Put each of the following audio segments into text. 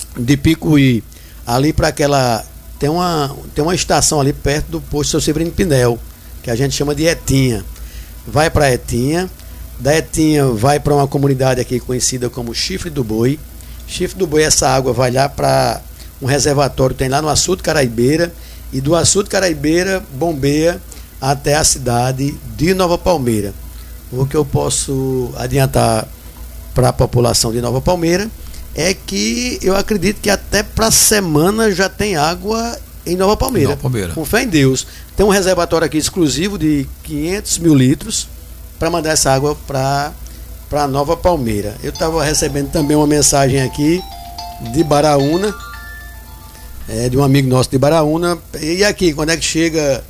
de Picuí, ali para aquela... Tem uma estação ali perto do posto Seu Severino Pinel, que a gente chama de Etinha. Vai para Etinha, da Etinha vai para uma comunidade aqui conhecida como Chifre do Boi. Chifre do Boi, essa água vai lá para um reservatório que tem lá no Açude Caraibeira, e do Açude Caraibeira bombeia até a cidade de Nova Palmeira. O que eu posso adiantar para a população de Nova Palmeira é que eu acredito que até para a semana já tem água em Nova Palmeira. Com fé em Deus. Tem um reservatório aqui exclusivo de 500 mil litros para mandar essa água para Nova Palmeira. Eu estava recebendo também uma mensagem aqui de Baraúna, de um amigo nosso de Baraúna. E aqui, quando é que chega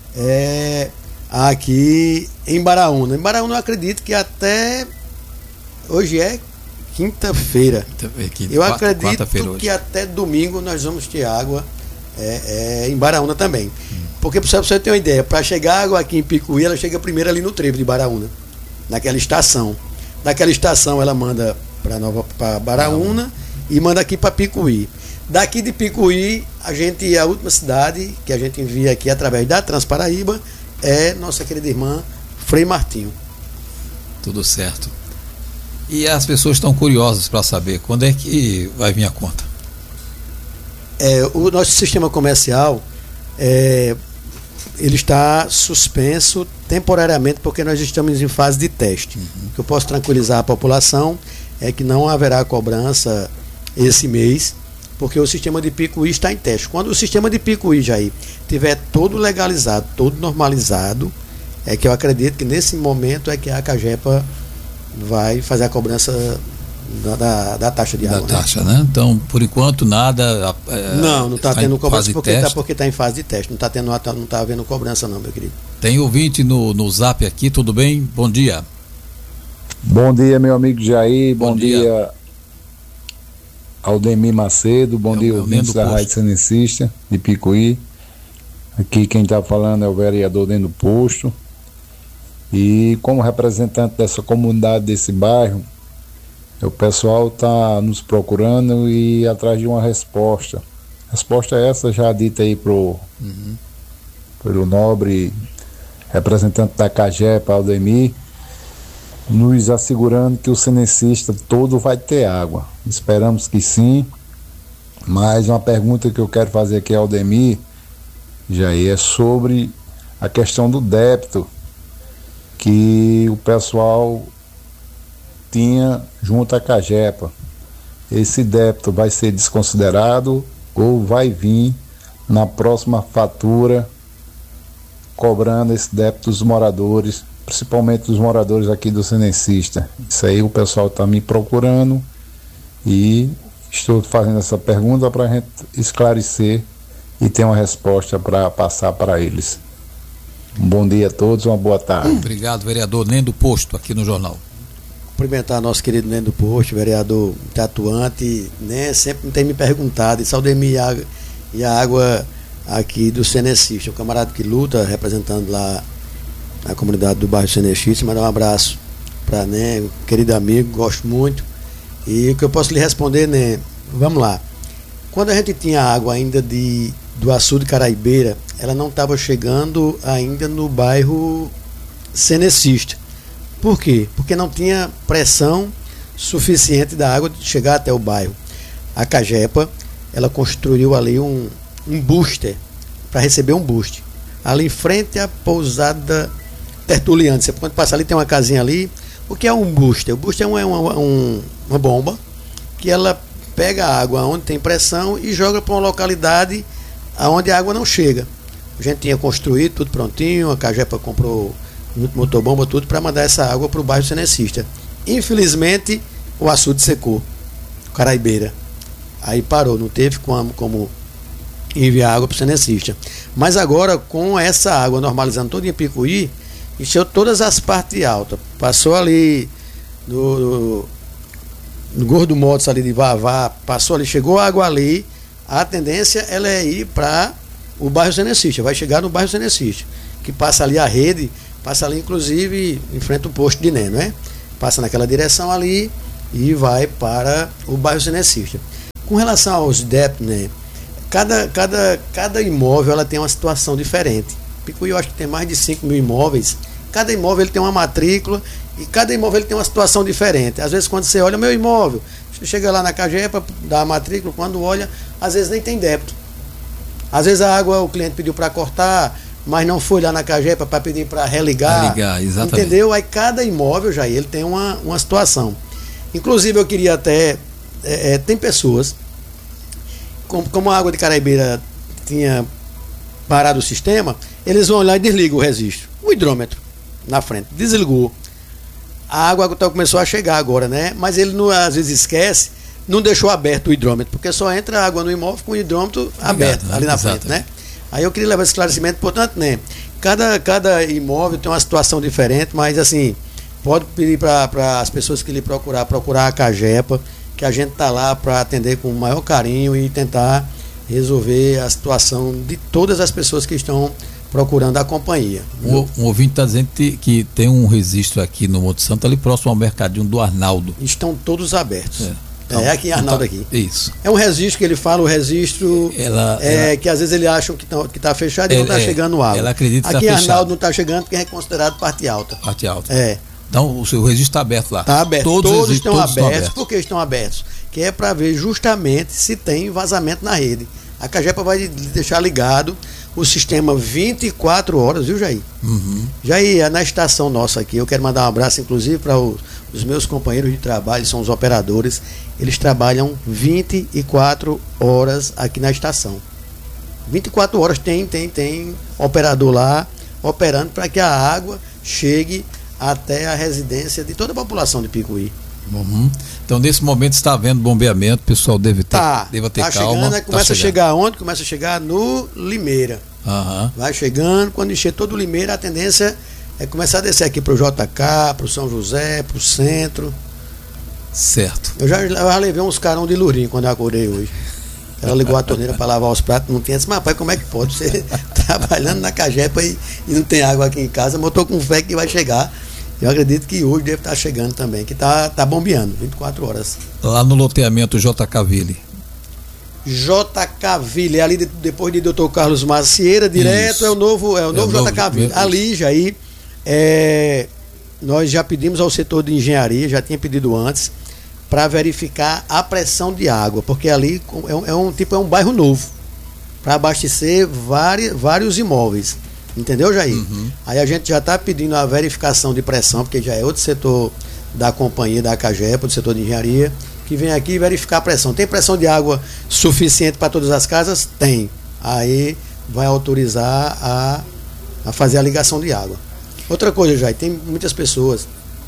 aqui em Baraúna? Em Baraúna eu acredito que até hoje é quinta-feira. Eu acredito que até domingo nós vamos ter água em Baraúna também. Porque, para você ter uma ideia, para chegar água aqui em Picuí, ela chega primeiro ali no trevo de Baraúna, naquela estação. Daquela estação ela manda para Baraúna e manda aqui para Picuí. Daqui de Picuí, a última cidade que a gente envia aqui através da Transparaíba é nossa querida irmã Frei Martinho. Tudo certo. E as pessoas estão curiosas para saber quando é que vai vir a conta. O nosso sistema comercial ele está suspenso temporariamente porque nós estamos em fase de teste. O que eu posso tranquilizar a população é que não haverá cobrança esse mês, porque o sistema de Picuí está em teste. Quando o sistema de Picuí, Jair, tiver todo legalizado, todo normalizado, é que eu acredito que nesse momento é que a Cagepa vai fazer a cobrança da taxa de água. Da taxa, né? Então, por enquanto, nada. Não está tendo cobrança porque está em fase de teste. Não está havendo cobrança, não, meu querido. Tem ouvinte no zap aqui, tudo bem? Bom dia. Bom dia, meu amigo Jair. Bom dia, Aldemir Macedo. Bom dia, ouvintes da Rádio Cenecista de Picuí. Aqui quem está falando é o vereador dentro do posto. E como representante dessa comunidade, desse bairro, o pessoal está nos procurando e atrás de uma resposta. Resposta essa já dita aí pelo nobre representante da Cagepa, Aldemir, nos assegurando que o cenecista todo vai ter água. Esperamos que sim, mas uma pergunta que eu quero fazer aqui, Aldemir, Jair, é sobre a questão do débito que o pessoal tinha junto à Cagepa. Esse débito vai ser desconsiderado ou vai vir na próxima fatura cobrando esse débito dos moradores, principalmente dos moradores aqui do Cenecista? Isso aí o pessoal está me procurando e estou fazendo essa pergunta para a gente esclarecer e ter uma resposta para passar para eles. Um bom dia a todos, uma boa tarde. Obrigado, vereador Nendo Posto, aqui no Jornal. Cumprimentar nosso querido Nendo Posto, vereador atuante, né? Sempre tem me perguntado, e Aldemir e a água aqui do Cenecista, o camarada que luta, representando lá a comunidade do bairro Cenecista. Mandar um abraço para, né, um querido amigo, gosto muito. E o que eu posso lhe responder, né? Vamos lá. Quando a gente tinha água ainda do Açude Caraibeira, ela não estava chegando ainda no bairro Cenecista. Por quê? Porque não tinha pressão suficiente da água de chegar até o bairro. A Cagepa, ela construiu ali um booster, para receber um booster. Ali em frente à pousada Tertuliano. Você pode passar ali, tem uma casinha ali. O que é um booster? O booster é uma bomba que ela pega a água onde tem pressão e joga para uma localidade onde a água não chega. A gente tinha construído tudo prontinho, a Cagepa comprou motobomba, tudo para mandar essa água para o bairro Cenecista. Infelizmente, o açude secou, Caraibeira. Aí parou, não teve como enviar água para o Cenecista. Mas agora, com essa água normalizando toda em Picuí, encheu todas as partes altas. Passou ali no Gordo Motos ali de Vavá, passou ali, chegou a água ali. A tendência ela é ir para o bairro Cenecista, vai chegar no bairro Cenecista, que passa ali a rede, passa ali inclusive em frente ao posto de Neno, né? Passa naquela direção ali e vai para o bairro Cenecista. Com relação aos débitos, né? Cada imóvel ela tem uma situação diferente. Picuí eu acho que tem mais de 5 mil imóveis. Cada imóvel ele tem uma matrícula e cada imóvel ele tem uma situação diferente. Às vezes quando você olha meu imóvel, você chega lá na CAGEPA, dá a matrícula, quando olha, às vezes nem tem débito. Às vezes a água o cliente pediu para cortar, mas não foi lá na CAGEPA para pedir para religar. Exatamente. Entendeu? Aí cada imóvel já ele tem uma situação. Inclusive eu queria até... tem pessoas, como a água de Caraibeira tinha parado o sistema, eles vão lá e desligam o registro. O hidrômetro na frente, desligou. A água começou a chegar agora, né? Mas ele às vezes esquece, não deixou aberto o hidrômetro, porque só entra água no imóvel com o hidrômetro aberto, ali na frente, né? Aí eu queria levar esse esclarecimento, portanto, né? Cada imóvel tem uma situação diferente, mas assim, pode pedir para as pessoas que lhe procurar a CAGEPA, que a gente está lá para atender com o maior carinho e tentar resolver a situação de todas as pessoas que estão procurando a companhia. Um ouvinte está dizendo que tem um registro aqui no Monte Santo, ali próximo ao mercadinho do Arnaldo. Estão todos abertos. É aqui em Arnaldo aqui. Isso. É um registro que ele fala, o registro que às vezes ele acham que está fechado e não está chegando água. Ela acredita que aqui está em fechado. Arnaldo não está chegando porque é considerado parte alta. Parte alta. É. Então o seu registro está aberto lá. Está aberto. Todos estão abertos. Por que estão abertos? Que é para ver justamente se tem vazamento na rede. A CAGEPA vai deixar ligado o sistema 24 horas, viu, Jair? Uhum. Jair, na estação nossa aqui, eu quero mandar um abraço, inclusive, para os meus companheiros de trabalho, são os operadores. Eles trabalham 24 horas aqui na estação. 24 horas tem operador lá, operando para que a água chegue até a residência de toda a população de Picuí. Uhum. Então, nesse momento está havendo bombeamento, o pessoal deva ter calma. Chegando, né? Começa a chegar onde? Começa a chegar no Limeira. Uhum. Vai chegando, quando encher todo o Limeira, a tendência é começar a descer aqui para o JK, para o São José, para o centro. Certo. Eu já levei uns carão de Lourinho quando eu acordei hoje. Ela ligou a torneira para lavar os pratos, não tinha. Disse, mas rapaz, como é que pode? Você trabalhando na CAGEPA e não tem água aqui em casa, mas eu tô com fé que vai chegar. Eu acredito que hoje deve estar chegando também, que tá bombeando, 24 horas. Lá no loteamento JK Ville. JK Ville, ali depois de Dr. Carlos Macieira, direto. Isso. É o novo JK Ville. Ali, Jair, nós já pedimos ao setor de engenharia, já tinha pedido antes, para verificar a pressão de água, porque ali é um bairro novo, para abastecer vários imóveis. Entendeu, Jair? Uhum. Aí a gente já está pedindo a verificação de pressão, porque já é outro setor da companhia, da CAGEPA, do setor de engenharia, que vem aqui verificar a pressão. Tem pressão de água suficiente para todas as casas? Tem. Aí vai autorizar a fazer a ligação de água. Outra coisa, Jair, tem muitas pessoas.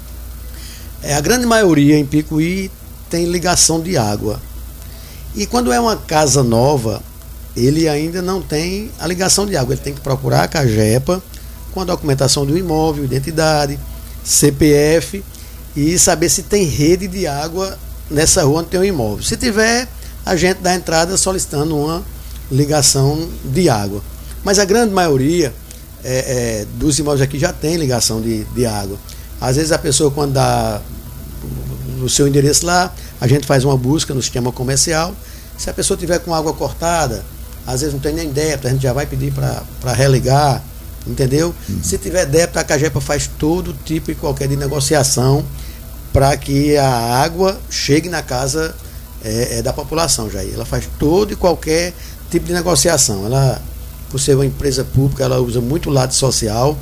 A grande maioria em Picuí tem ligação de água. E quando é uma casa nova, ele ainda não tem a ligação de água. Ele tem que procurar a CAGEPA com a documentação do imóvel, identidade, CPF e saber se tem rede de água nessa rua onde tem um imóvel. Se tiver, a gente dá entrada solicitando uma ligação de água. Mas a grande maioria dos imóveis aqui já tem ligação de água. Às vezes a pessoa, quando dá o seu endereço lá, a gente faz uma busca no sistema comercial. Se a pessoa tiver com água cortada, às vezes não tem nem débito, a gente já vai pedir para religar, entendeu? Se tiver débito, a CAGEPA faz todo tipo e qualquer de negociação para que a água chegue na casa da população, Jair. Ela faz todo e qualquer tipo de negociação. Ela, por ser uma empresa pública, ela usa muito o lado social,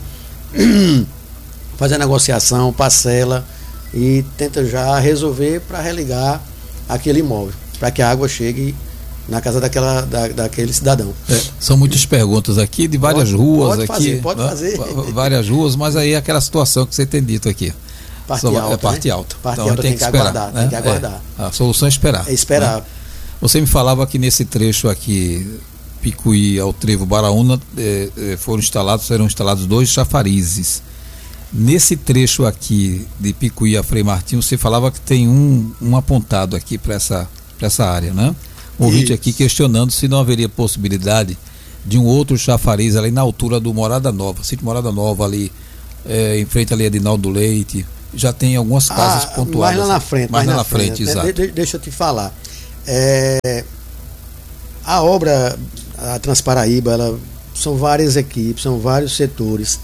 faz a negociação, parcela e tenta já resolver para religar aquele imóvel, para que a água chegue na casa daquele cidadão. São muitas perguntas aqui de várias ruas. Pode fazer. Várias ruas, mas aí é aquela situação que você tem dito aqui. Parte alta. Parte alta. Parte então, alta tem que esperar, aguardar. Né? Tem que aguardar. A solução é esperar. É esperar. Né? Você me falava que nesse trecho aqui, Picuí ao Trevo Baraúna, serão instalados 2 chafarizes. Nesse trecho aqui de Picuí a Frei Martinho, você falava que tem um apontado aqui para essa área, né? Um ouvinte aqui questionando se não haveria possibilidade de um outro chafariz ali na altura do Morada Nova, sítio Morada Nova ali, em frente ali a Edinaldo Leite, já tem algumas casas pontuadas. Mais lá na frente. Exato. Deixa eu te falar. A obra, a Transparaíba, são várias equipes, são vários setores.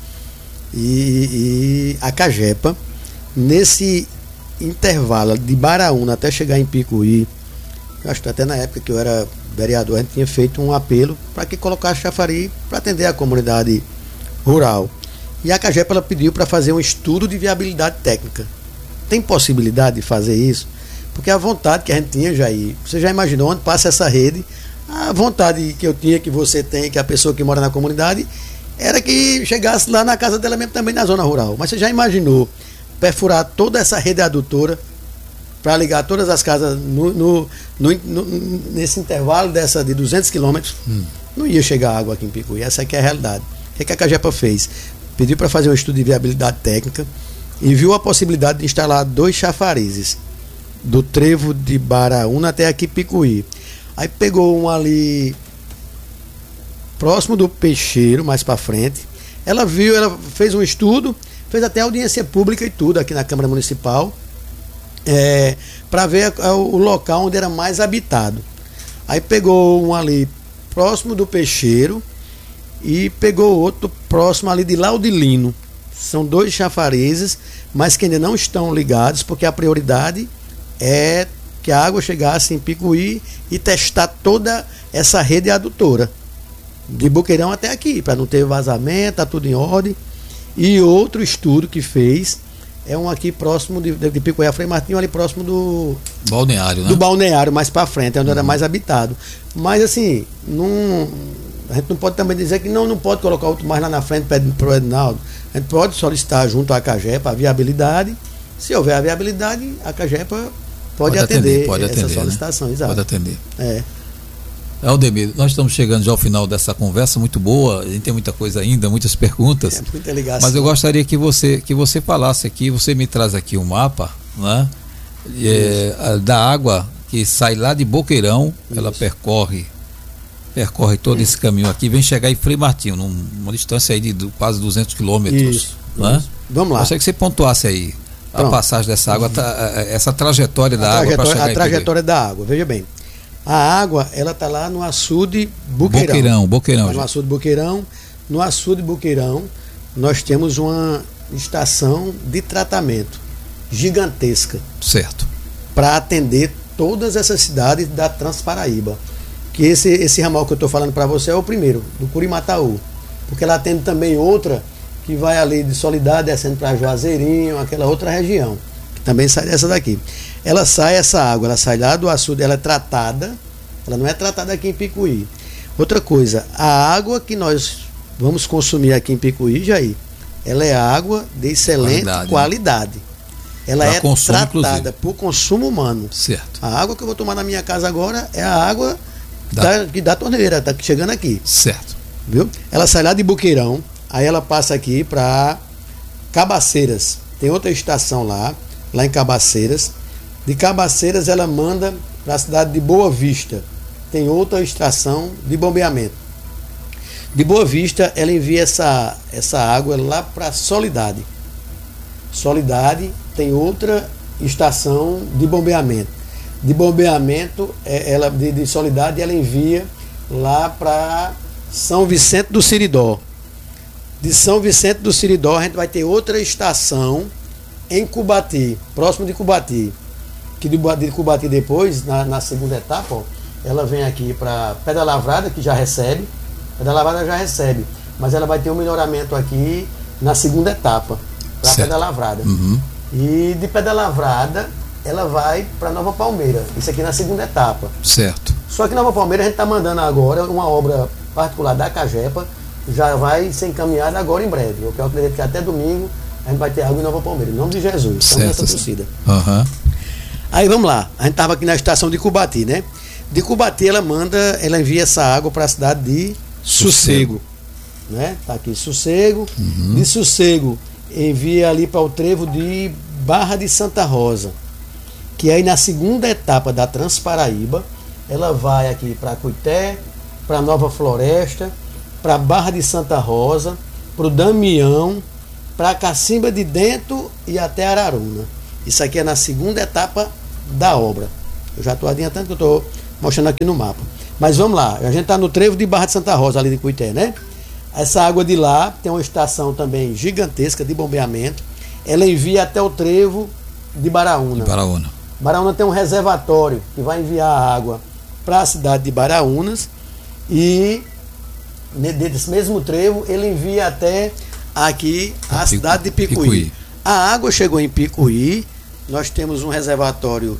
E a Cagepa, nesse intervalo de Baraúna até chegar em Picuí, acho que até na época que eu era vereador, a gente tinha feito um apelo para que colocasse chafariz para atender a comunidade rural. E a Cagepa, ela pediu para fazer um estudo de viabilidade técnica. Tem possibilidade de fazer isso? Porque a vontade que a gente tinha, Jair, você já imaginou onde passa essa rede? A vontade que eu tinha, que você tem, que a pessoa que mora na comunidade, era que chegasse lá na casa dela mesmo, também na zona rural. Mas você já imaginou perfurar toda essa rede adutora para ligar todas as casas nesse intervalo de 200 quilômetros? Não ia chegar água aqui em Picuí. Essa aqui é a realidade. O que a Cagepa fez? Pediu para fazer um estudo de viabilidade técnica e viu a possibilidade de instalar 2 chafarizes do trevo de Baraúna até aqui Picuí. Aí pegou um ali próximo do Peixeiro, mais para frente. Ela fez um estudo, fez até audiência pública e tudo aqui na Câmara Municipal, para ver o local onde era mais habitado. Aí pegou um ali próximo do Peixeiro e pegou outro próximo ali de Laudilino. São 2 chafarizes, mas que ainda não estão ligados, porque a prioridade é que a água chegasse em Picuí e testar toda essa rede adutora, de Boqueirão até aqui, para não ter vazamento, tá tudo em ordem. E outro estudo que fez é um aqui próximo de Picuí a Frei Martinho, ali próximo do balneário, né? Do balneário, mais para frente, onde era mais habitado. Mas assim, a gente não pode também dizer que não pode colocar outro mais lá na frente para o Edinaldo. A gente pode solicitar junto à Cagepa a viabilidade. Se houver a viabilidade, a Cagepa pode atender essa solicitação, né? Exato. Pode atender. Aldemir, nós estamos chegando já ao final dessa conversa muito boa, a gente tem muita coisa ainda, muitas perguntas, muita ligação. Mas eu gostaria que você falasse aqui, você me traz aqui um mapa, né, da água que sai lá de Boqueirão. Isso. Ela percorre todo esse caminho aqui, vem chegar em Frei Martinho, numa distância aí de quase 200 quilômetros. Isso. Vamos lá. Gostaria que você pontuasse aí a passagem dessa água, essa trajetória da água para chegar em Picuí. A trajetória da água, veja bem. A água, ela está lá no açude Boqueirão. Boqueirão. No açude Boqueirão. No açude Boqueirão, nós temos uma estação de tratamento gigantesca. Certo. Para atender todas essas cidades da Transparaíba. Que esse ramal que eu estou falando para você é o primeiro, do Curimataú. Porque ela atende também outra que vai ali de Soledade, descendo para Juazeirinho, aquela outra região, que também sai dessa daqui. Essa água, ela sai lá do açude, ela é tratada, ela não é tratada aqui em Picuí. Outra coisa, a água que nós vamos consumir aqui em Picuí, Jair, ela é água de excelente qualidade. Né? Ela é tratada por consumo humano. Certo. A água que eu vou tomar na minha casa agora é a água da torneira, está chegando aqui. Certo. Viu? Ela sai lá de Boqueirão, aí ela passa aqui para Cabaceiras. Tem outra estação lá em Cabaceiras. De Cabaceiras ela manda para a cidade de Boa Vista. Tem outra estação de bombeamento. De Boa Vista ela envia essa água lá para Soledade. Soledade tem outra estação de bombeamento. De bombeamento, de Soledade ela envia lá para São Vicente do Siridó. De São Vicente do Siridó a gente vai ter outra estação em Cubati, próximo de Cubati. Que de Cubati depois, na segunda etapa, ó, ela vem aqui para Pedra Lavrada, que já recebe. Pedra Lavrada já recebe, mas ela vai ter um melhoramento aqui na segunda etapa, para Pedra Lavrada. Uhum. E de Pedra Lavrada ela vai para Nova Palmeira, isso aqui na segunda etapa. Certo. Só que Nova Palmeira a gente está mandando agora uma obra particular da Cagepa, já vai ser encaminhada agora em breve. Eu acredito que até domingo a gente vai ter água em Nova Palmeira, em nome de Jesus. Estamos nessa torcida. Uhum. Aí vamos lá, a gente estava aqui na estação de Cubati, né? De Cubati ela envia essa água para a cidade de Sossego, né? Tá aqui Sossego. Uhum. De Sossego envia ali para o trevo de Barra de Santa Rosa, que aí na segunda etapa da Transparaíba ela vai aqui para Cuité, para Nova Floresta, para Barra de Santa Rosa, para o Damião, para Cacimba de Dentro e até Araruna. Isso aqui é na segunda etapa da obra. Eu já estou adiantando que eu estou mostrando aqui no mapa. Mas vamos lá, a gente está no trevo de Barra de Santa Rosa, ali de Cuité, né? Essa água de lá tem uma estação também gigantesca de bombeamento. Ela envia até o trevo de Baraúna. Baraúna tem um reservatório que vai enviar a água para a cidade de Baraúnas e desse mesmo trevo ele envia até aqui a cidade de Picuí. A água chegou em Picuí, nós temos um reservatório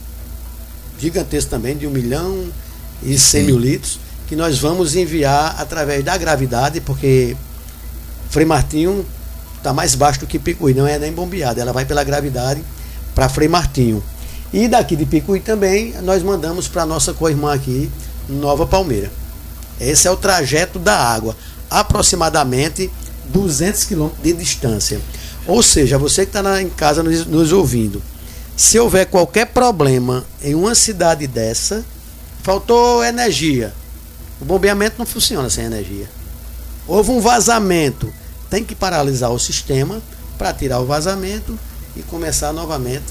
gigantesco também de 1.100.000 litros, que nós vamos enviar através da gravidade, porque Frei Martinho está mais baixo do que Picuí, não é nem bombeada, ela vai pela gravidade para Frei Martinho. E daqui de Picuí também nós mandamos para a nossa co-irmã aqui, Nova Palmeira. Esse é o trajeto da água, aproximadamente 200 quilômetros de distância. Ou seja, você que está em casa nos ouvindo, se houver qualquer problema em uma cidade dessa, faltou energia, o bombeamento não funciona sem energia. Houve um vazamento, tem que paralisar o sistema para tirar o vazamento e começar novamente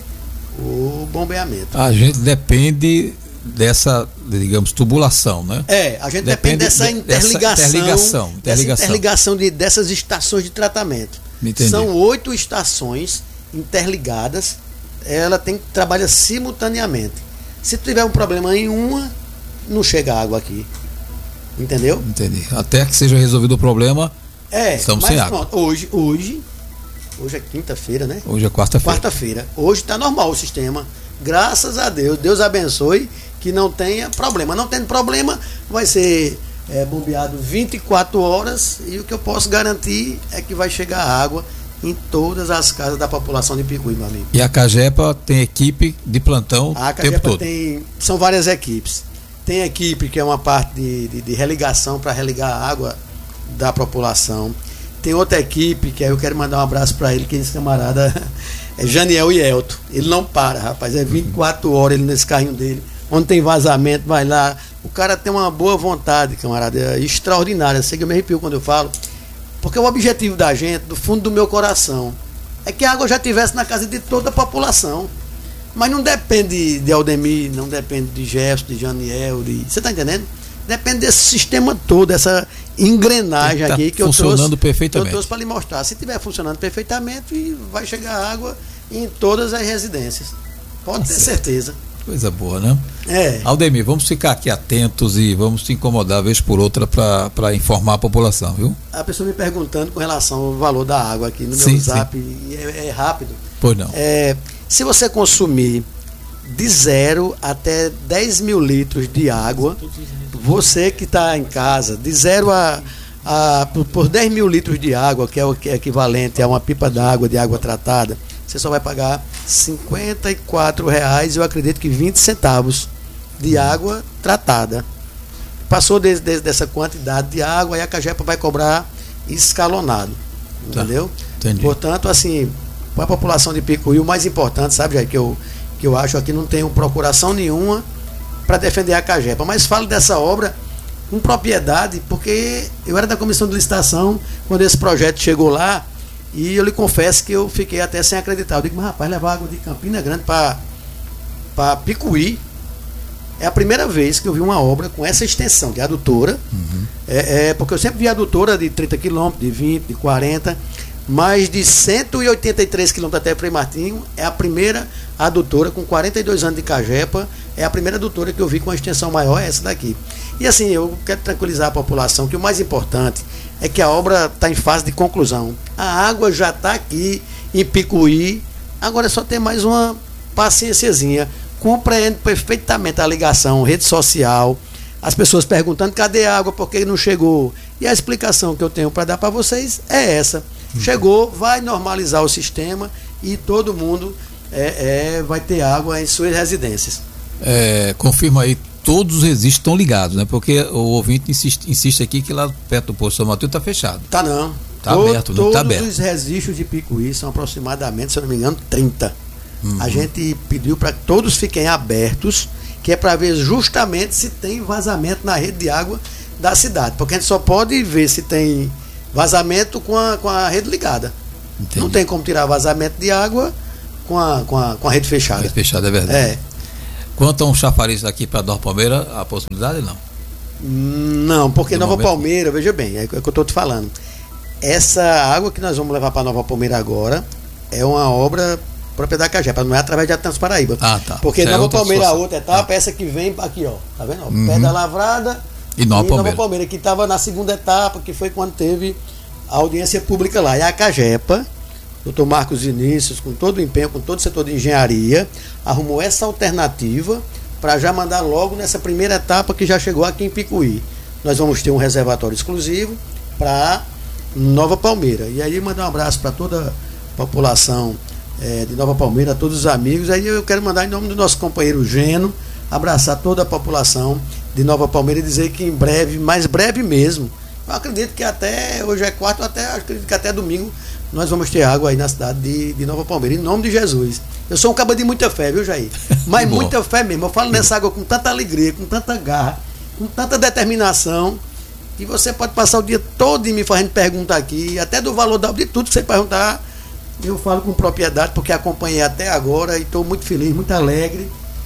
o bombeamento. A gente depende dessa, digamos, tubulação, né? A gente depende dessa interligação dessas estações de tratamento. Entendi. São 8 estações interligadas, ela trabalha simultaneamente. Se tiver um problema em uma, não chega água aqui. Entendeu? Entendi. Até que seja resolvido o problema, estamos sem água. Hoje é quinta-feira, né? Hoje é quarta-feira. Quarta-feira. Hoje está normal o sistema. Graças a Deus. Deus abençoe que não tenha problema. Não tendo problema, vai ser bombeado 24 horas e o que eu posso garantir é que vai chegar água em todas as casas da população de Picuí, meu amigo. E a Cagepa tem equipe de plantão o tempo todo? São várias equipes. Tem equipe que é uma parte de religação para religar a água da população. Tem outra equipe que aí eu quero mandar um abraço para ele, que esse camarada é Janiel e Elton. Ele não para, rapaz, é 24 horas ele nesse carrinho dele. Onde tem vazamento, vai lá. O cara tem uma boa vontade, camarada, é extraordinária. Sei que eu me arrepio quando eu falo. Porque o objetivo da gente, do fundo do meu coração, é que a água já estivesse na casa de toda a população. Mas não depende de Aldemir, não depende de Jefferson, de Janiel, você está entendendo? Depende desse sistema todo, essa engrenagem aqui que eu trouxe para lhe mostrar. Se estiver funcionando perfeitamente, vai chegar água em todas as residências. Pode ter certeza. Coisa boa, né? Aldemir, vamos ficar aqui atentos e vamos te incomodar vez por outra para informar a população, viu? A pessoa me perguntando com relação ao valor da água aqui no meu zap, é rápido. Pois não. Se você consumir de 0 até 10.000 litros de água, você que está em casa, de 0 por 10.000 litros de água, que é o equivalente a uma pipa d'água de água tratada, você só vai pagar R$ 54,00, eu acredito que 20 centavos de água tratada. Passou dessa quantidade de água, aí a Cagepa vai cobrar escalonado. Entendeu? Entendi. Portanto, assim, para a população de Picuí, o mais importante, sabe, Jair, que eu acho aqui, não tenho procuração nenhuma para defender a Cagepa, mas falo dessa obra com propriedade, porque eu era da comissão de licitação quando esse projeto chegou lá. E eu lhe confesso que eu fiquei até sem acreditar. Eu digo, mas rapaz, levar água de Campina Grande para Picuí é a primeira vez que eu vi uma obra com essa extensão de adutora. Porque eu sempre vi adutora de 30 km, de 20, de 40, mas de 183 km até Frei Martinho é a primeira adutora com 42 anos de Cagepa, é a primeira adutora que eu vi com uma extensão maior, é essa daqui. E assim, eu quero tranquilizar a população que o mais importante é que a obra está em fase de conclusão. A água já está aqui em Picuí, agora é só ter mais uma paciênciazinha. Compreendo perfeitamente a ligação, rede social, as pessoas perguntando cadê a água, por que não chegou? E a explicação que eu tenho para dar para vocês é essa. Chegou, vai normalizar o sistema e todo mundo vai ter água em suas residências. Confirma aí, todos os registros estão ligados, né? Porque o ouvinte insiste aqui que lá perto do posto São Mateus está fechado. Tá não. Está aberto, não está aberto. Todos os registros de Picuí são aproximadamente, se eu não me engano, 30. A gente pediu para que todos fiquem abertos, que é para ver justamente se tem vazamento na rede de água da cidade. Porque a gente só pode ver se tem vazamento com a rede ligada. Entendi. Não tem como tirar vazamento de água com a rede fechada. Rede fechada, é verdade. Quanto a um chafariz daqui para Nova Palmeira, a possibilidade não? Não, porque Nova Palmeira, veja bem, é o que eu estou te falando. Essa água que nós vamos levar para Nova Palmeira agora é uma obra propriedade da Cagepa, não é através de Atanhos Paraíba. Tá. Porque Nova Palmeira, a outra etapa, essa que vem aqui, ó, tá vendo? Pé da Lavrada e Nova Palmeira, que estava na segunda etapa, que foi quando teve a audiência pública lá. E a Cagepa, Dr. Marcos Vinícius, com todo o empenho, com todo o setor de engenharia, arrumou essa alternativa para já mandar logo nessa primeira etapa que já chegou aqui em Picuí. Nós vamos ter um reservatório exclusivo para Nova Palmeira. E aí mandar um abraço para toda a população de Nova Palmeira, a todos os amigos. Aí eu quero mandar em nome do nosso companheiro Geno, abraçar toda a população de Nova Palmeira e dizer que em breve, mais breve mesmo, eu acredito que até, hoje é quarto, acredito que até domingo nós vamos ter água aí na cidade de Nova Palmeira, em nome de Jesus. Eu sou um cabo de muita fé, viu, Jair? Mas muita fé mesmo. Eu falo nessa água com tanta alegria, com tanta garra, com tanta determinação, que você pode passar o dia todo me fazendo pergunta aqui, até do valor de tudo que você perguntar, eu falo com propriedade, porque acompanhei até agora e estou muito feliz, muito alegre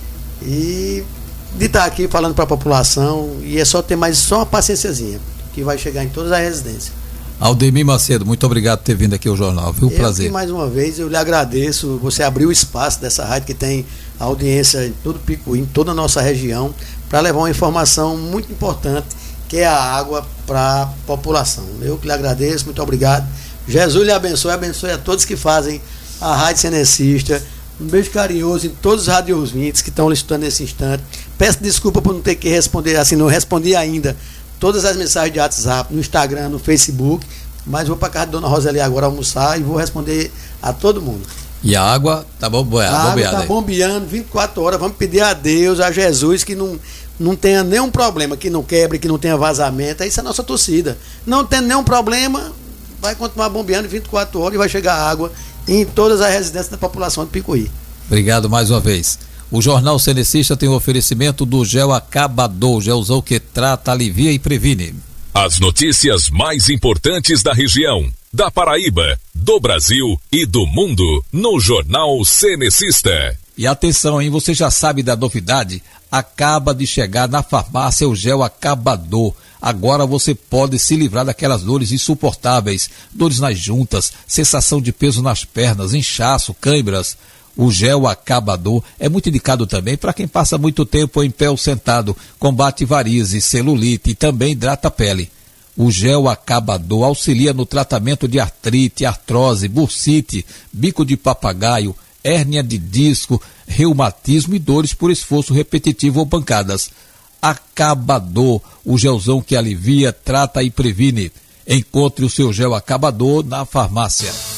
e de estar aqui falando para a população. E é só ter mais só uma paciênciazinha, que vai chegar em todas as residências. Aldemir Macedo, muito obrigado por ter vindo aqui ao jornal, viu? Prazer. Mais uma vez eu lhe agradeço, você abriu o espaço dessa rádio que tem audiência em todo o Picuí, em toda a nossa região, para levar uma informação muito importante, que é a água para a população. Eu que lhe agradeço, muito obrigado. Jesus lhe abençoe a todos que fazem a Rádio Cenecista. Um beijo carinhoso em todos os radiovintes que estão listando nesse instante. Peço desculpa por não ter que responder, assim, não respondi ainda todas as mensagens de WhatsApp, no Instagram, no Facebook, mas vou para casa de Dona Roseli agora almoçar e vou responder a todo mundo. E a água tá bombeada? A água está bombeando 24 horas. Vamos pedir a Deus, a Jesus, que não tenha nenhum problema, que não quebre, que não tenha vazamento. Isso é a nossa torcida. Não tendo nenhum problema, vai continuar bombeando 24 horas e vai chegar água em todas as residências da população de Picuí. Obrigado mais uma vez. O Jornal Cenecista tem o oferecimento do Gel Acabador, gelzão que trata, alivia e previne. As notícias mais importantes da região, da Paraíba, do Brasil e do mundo, no Jornal Cenecista. E atenção, hein? Você já sabe da novidade? Acaba de chegar na farmácia o Gel Acabador. Agora você pode se livrar daquelas dores insuportáveis, dores nas juntas, sensação de peso nas pernas, inchaço, câimbras. O Gel Acabador é muito indicado também para quem passa muito tempo em pé ou sentado, combate varizes, celulite e também hidrata a pele. O Gel Acabador auxilia no tratamento de artrite, artrose, bursite, bico de papagaio, hérnia de disco, reumatismo e dores por esforço repetitivo ou pancadas. Acabador, o gelzão que alivia, trata e previne. Encontre o seu Gel Acabador na farmácia.